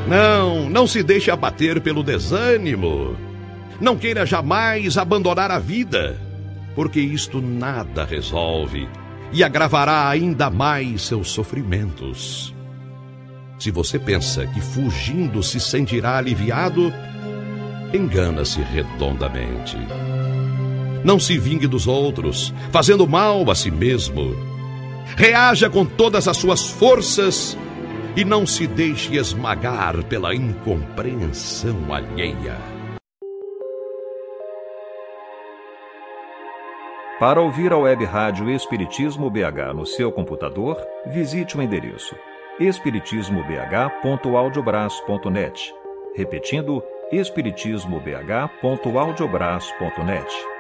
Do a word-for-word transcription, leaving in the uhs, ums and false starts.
Não, não se deixe abater pelo desânimo. Não queira jamais abandonar a vida, porque isto nada resolve e agravará ainda mais seus sofrimentos. Se você pensa que fugindo se sentirá aliviado, engana-se redondamente. Não se vingue dos outros, fazendo mal a si mesmo. Reaja com todas as suas forças e não se deixe esmagar pela incompreensão alheia. Para ouvir a web rádio Espiritismo B H no seu computador, visite o endereço espiritismo b h ponto audiobras ponto net. Repetindo, espiritismo b h ponto audiobras ponto net.